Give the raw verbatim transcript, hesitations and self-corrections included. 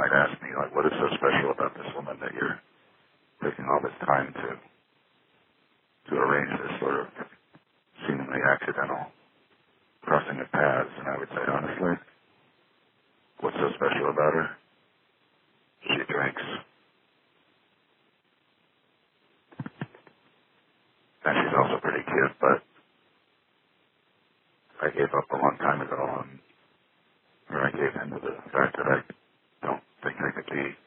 might ask me, like, what is so special about this woman that you're taking all this time to to arrange this sort of seemingly accidental crossing of paths? And I would say, honestly, what's so special about her? She drinks. And she's also pretty cute, but I gave up a long time ago on, or I gave in to the fact that I don't think I could be